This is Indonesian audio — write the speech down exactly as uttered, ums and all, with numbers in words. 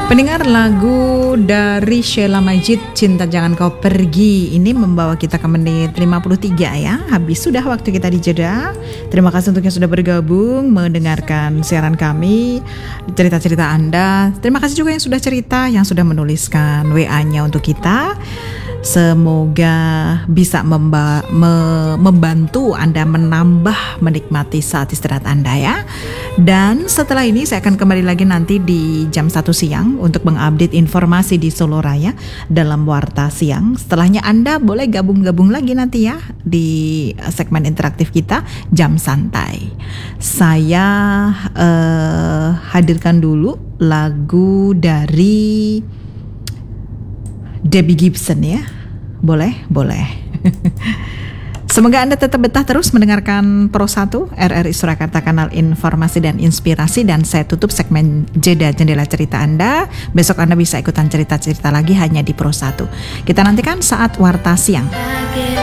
Pendengar, lagu dari Sheila Majid, Cinta Jangan Kau Pergi, ini membawa kita ke menit lima puluh tiga ya. Habis sudah waktu kita dijeda. Terima kasih untuk yang sudah bergabung mendengarkan siaran kami, cerita-cerita Anda. Terima kasih juga yang sudah cerita, yang sudah menuliskan W A-nya untuk kita. Semoga bisa memba- me- membantu Anda menambah menikmati saat istirahat Anda ya. Dan setelah ini saya akan kembali lagi nanti di jam satu siang untuk mengupdate informasi di Solo Raya dalam Warta Siang. Setelahnya Anda boleh gabung-gabung lagi nanti ya di segmen interaktif kita Jam Santai. Saya uh, hadirkan dulu lagu dari Debbie Gibson ya. Boleh? Boleh. Semoga Anda tetap betah terus mendengarkan Pro satu R R I Surakarta, kanal informasi dan inspirasi. Dan saya tutup segmen Jeda Jendela Cerita Anda. Besok Anda bisa ikutan cerita-cerita lagi hanya di Pro satu. Kita nantikan saat Warta Siang.